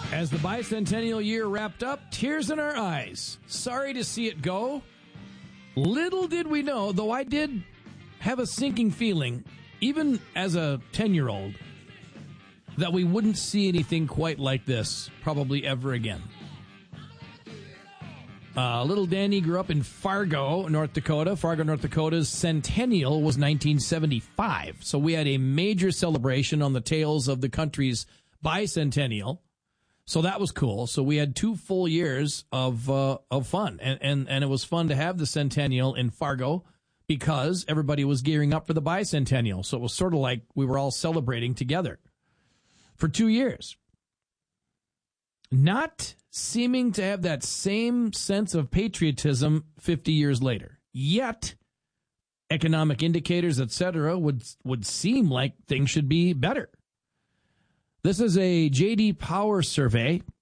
As the bicentennial year wrapped up, tears in our eyes. Sorry to see it go. Little did we know, though I did have a sinking feeling, even as a 10-year-old, that we wouldn't see anything quite like this probably ever again. Little Danny grew up in Fargo, North Dakota. Fargo, North Dakota's centennial was 1975. So we had a major celebration on the tails of the country's bicentennial. So that was cool. So we had 2 full years of fun. And it was fun to have the centennial in Fargo because everybody was gearing up for the bicentennial. So it was sort of like we were all celebrating together for 2 years. Not seeming to have that same sense of patriotism 50 years later. Yet, economic indicators, etc., would seem like things should be better. This is a J.D. Power survey